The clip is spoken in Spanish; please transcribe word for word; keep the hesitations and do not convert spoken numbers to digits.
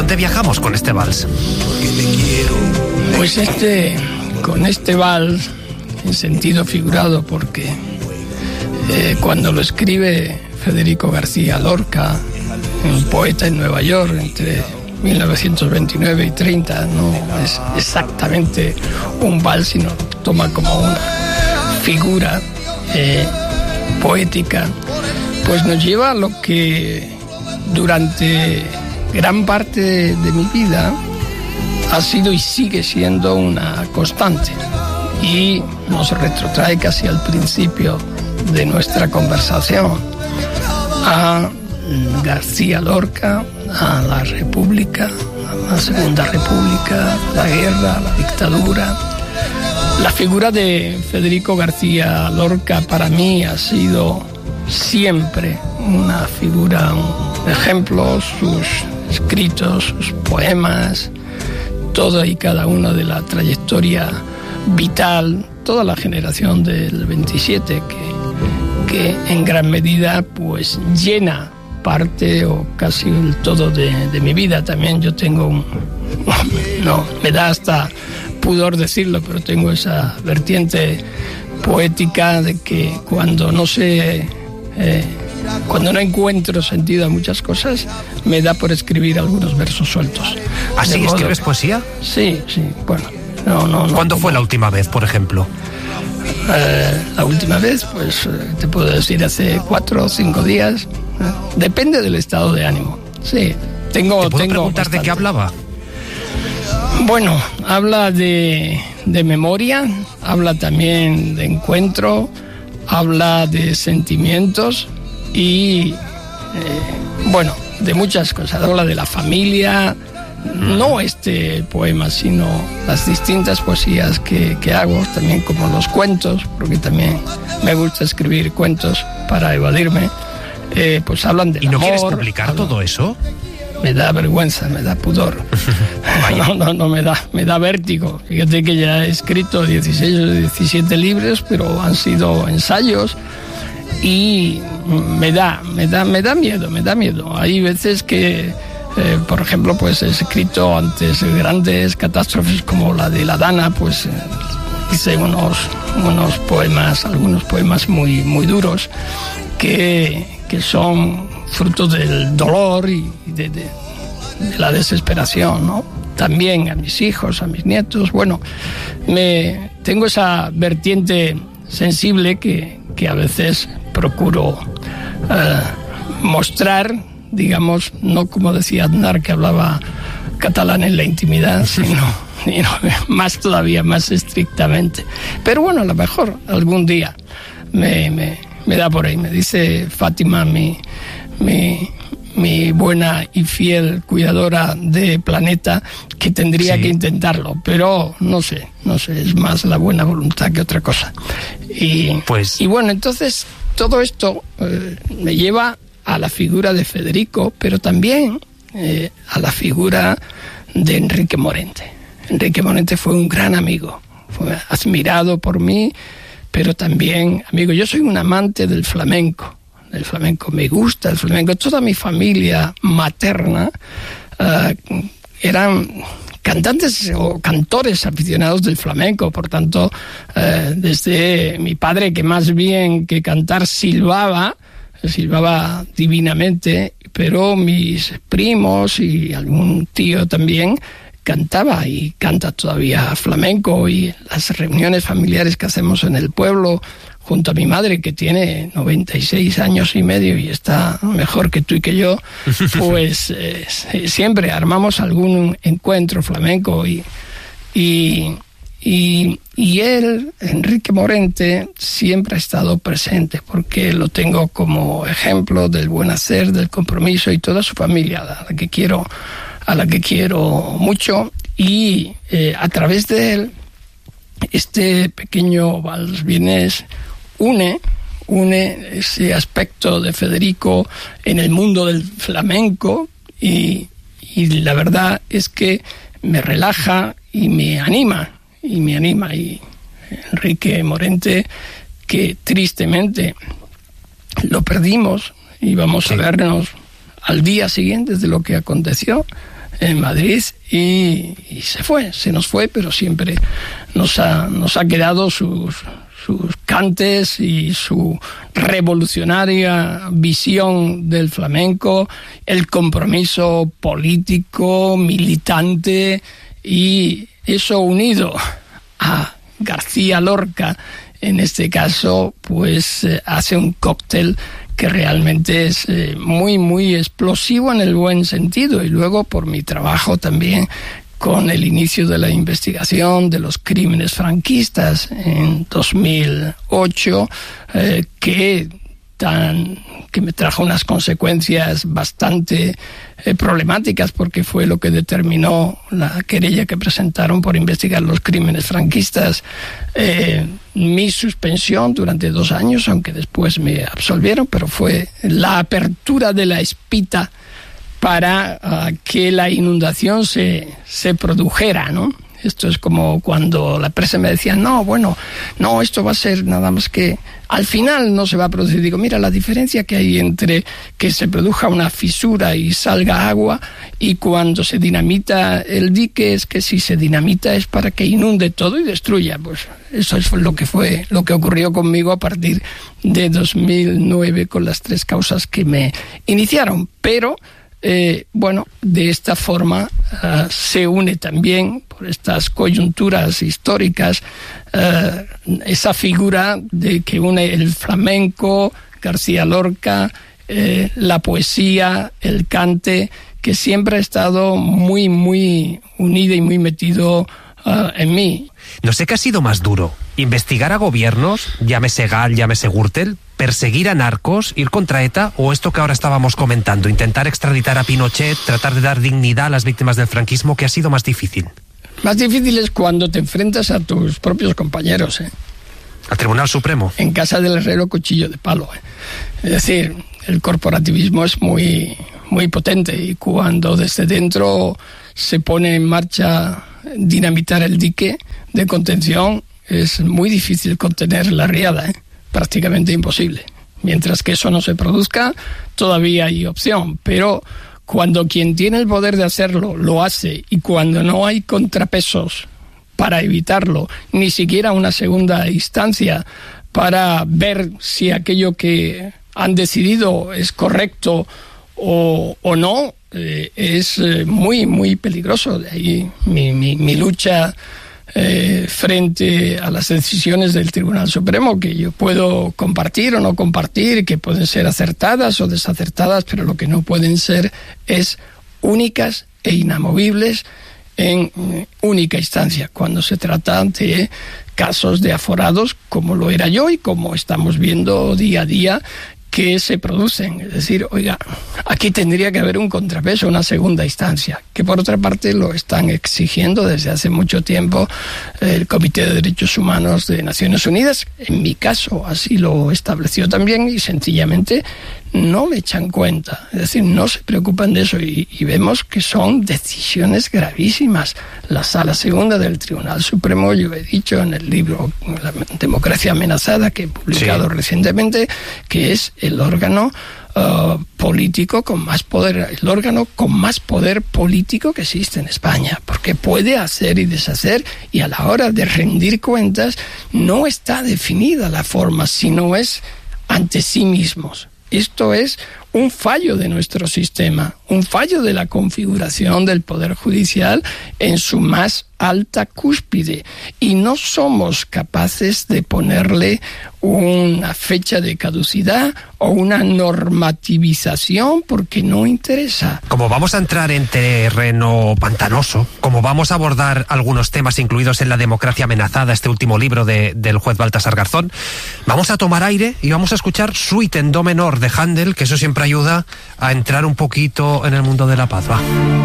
dónde viajamos con este vals? Pues este, con este vals, en sentido figurado, porque eh, cuando lo escribe Federico García Lorca, un poeta en Nueva York entre mil novecientos veintinueve y treinta, no es exactamente un vals, sino toma como una figura eh, poética, pues nos lleva a lo que durante gran parte de, de mi vida ha sido y sigue siendo una constante, y nos retrotrae casi al principio de nuestra conversación, a García Lorca, a la República, a la Segunda República, la guerra, la dictadura. La figura de Federico García Lorca para mí ha sido siempre una figura, un ejemplo, sus escritos, sus poemas, toda y cada una de la trayectoria vital, toda la generación del veintisiete que, que en gran medida pues llena parte o casi el todo de, de mi vida. También yo tengo un, no, me da hasta pudor decirlo, pero tengo esa vertiente poética de que cuando no sé, eh, cuando no encuentro sentido a muchas cosas, me da por escribir algunos versos sueltos. ¿Así modo, escribes poesía? Sí, sí, bueno. No, no, no, ¿Cuándo no, fue la última vez, por ejemplo? Eh, la última vez, pues te puedo decir hace cuatro o cinco días. Eh, depende del estado de ánimo. Sí, tengo. ¿Te puedo tengo preguntar bastante. de qué hablaba? Bueno, habla de, de memoria, habla también de encuentro, habla de sentimientos y, eh, bueno, de muchas cosas. Habla de la familia. No este poema, sino las distintas poesías que, que hago, también como los cuentos, porque también me gusta escribir cuentos para evadirme, eh, pues hablan del amor. ¿Y no amor, quieres publicar hablan, todo eso? Me da vergüenza, me da pudor. no, no, no, me da, me da vértigo. Fíjate que ya he escrito dieciséis o diecisiete libros, pero han sido ensayos y me da, me da, me da miedo, me da miedo. Hay veces que Eh, por ejemplo, pues he escrito antes grandes catástrofes como la de la Dana, pues eh, hice unos, unos poemas, algunos poemas muy, muy duros que, que son fruto del dolor y de, de, de la desesperación, ¿no? También a mis hijos, a mis nietos. Bueno, me, tengo esa vertiente sensible que, que a veces procuro eh, mostrar, digamos, no como decía Aznar, que hablaba catalán en la intimidad, sino, sino más todavía, más estrictamente. Pero bueno, a lo mejor algún día me, me, me da por ahí. Me dice Fátima, mi, mi, mi buena y fiel cuidadora de Planeta, que tendría sí. que intentarlo, pero no sé, no sé, es más la buena voluntad que otra cosa. Y, pues... y bueno, entonces todo esto eh, me lleva a la figura de Federico, pero también eh, a la figura de Enrique Morente. Enrique Morente fue un gran amigo, fue admirado por mí, pero también amigo. Yo soy un amante del flamenco, del flamenco, me gusta el flamenco. Toda mi familia materna uh, eran cantantes o cantores aficionados del flamenco, por tanto, uh, desde mi padre, que más bien que cantar silbaba, silbaba divinamente, pero mis primos y algún tío también cantaba y canta todavía flamenco, y las reuniones familiares que hacemos en el pueblo junto a mi madre, que tiene noventa y seis años y medio y está mejor que tú y que yo, pues eh, siempre armamos algún encuentro flamenco y, y Y, y él, Enrique Morente, siempre ha estado presente, porque lo tengo como ejemplo del buen hacer, del compromiso, y toda su familia, a la que quiero, a la que quiero mucho. Y eh, a través de él, este pequeño vals vienés une, une ese aspecto de Federico en el mundo del flamenco, y, y la verdad es que me relaja y me anima. Y me anima. Y Enrique Morente, que tristemente lo perdimos, íbamos sí. a vernos al día siguiente de lo que aconteció, en Madrid y, y se fue, se nos fue, pero siempre nos ha, nos ha quedado sus, sus cantes y su revolucionaria visión del flamenco, el compromiso político, militante, y eso unido a García Lorca, en este caso, pues eh, hace un cóctel que realmente es eh, muy, muy explosivo en el buen sentido. Y luego, por mi trabajo también con el inicio de la investigación de los crímenes franquistas en dos mil ocho, eh, que tan que me trajo unas consecuencias bastante eh, problemáticas, porque fue lo que determinó la querella que presentaron por investigar los crímenes franquistas, eh, mi suspensión durante dos años, aunque después me absolvieron, pero fue la apertura de la espita para uh, que la inundación se, se produjera, ¿no? Esto es como cuando la prensa me decía, no, bueno, no, esto va a ser nada más que... Al final no se va a producir. Digo, mira, la diferencia que hay entre que se produzca una fisura y salga agua y cuando se dinamita el dique es que si se dinamita es para que inunde todo y destruya. Pues eso es lo que fue, lo que ocurrió conmigo a partir de dos mil nueve con las tres causas que me iniciaron. Pero... Eh, bueno, de esta forma uh, se une también, por estas coyunturas históricas, uh, esa figura de que une el flamenco, García Lorca, eh, la poesía, el cante, que siempre ha estado muy, muy unido y muy metido uh, en mí. No sé qué ha sido más duro, investigar a gobiernos, llámese Gall, llámese Gürtel, perseguir a narcos, ir contra ETA, o esto que ahora estábamos comentando, intentar extraditar a Pinochet, tratar de dar dignidad a las víctimas del franquismo. ¿Qué ha sido más difícil? Más difícil es cuando te enfrentas a tus propios compañeros, ¿eh? ¿Al Tribunal Supremo? En casa del herrero, cuchillo de palo, ¿eh? Es decir, el corporativismo es muy, muy potente, y cuando desde dentro se pone en marcha dinamitar el dique de contención, es muy difícil contener la riada, ¿eh? Prácticamente imposible. Mientras que eso no se produzca, todavía hay opción, pero cuando quien tiene el poder de hacerlo lo hace, y cuando no hay contrapesos para evitarlo, ni siquiera una segunda instancia para ver si aquello que han decidido es correcto o, o no, eh, es eh, muy, muy peligroso. De ahí mi, mi, mi lucha Eh, frente a las decisiones del Tribunal Supremo, que yo puedo compartir o no compartir, que pueden ser acertadas o desacertadas, pero lo que no pueden ser es únicas e inamovibles en eh, única instancia, cuando se trata de casos de aforados, como lo era yo y como estamos viendo día a día que se producen. Es decir, oiga, aquí tendría que haber un contrapeso, una segunda instancia, que por otra parte lo están exigiendo desde hace mucho tiempo el Comité de Derechos Humanos de Naciones Unidas. En mi caso así lo estableció también, y sencillamente no me echan cuenta, es decir, no se preocupan de eso, y, y vemos que son decisiones gravísimas. La Sala Segunda del Tribunal Supremo, yo he dicho en el libro La Democracia Amenazada, que he publicado sí. recientemente, que es el órgano uh, político con más poder, el órgano con más poder político que existe en España, porque puede hacer y deshacer, y a la hora de rendir cuentas no está definida la forma, sino es ante sí mismos. Esto es un fallo de nuestro sistema, un fallo de la configuración del Poder Judicial en su más alta cúspide, y no somos capaces de ponerle una fecha de caducidad o una normativización porque no interesa. Como vamos a entrar en terreno pantanoso, como vamos a abordar algunos temas incluidos en La Democracia Amenazada, este último libro de, del juez Baltasar Garzón, vamos a tomar aire y vamos a escuchar Suite en do menor de Händel, que eso siempre ayuda a entrar un poquito en el mundo de la paz. Va.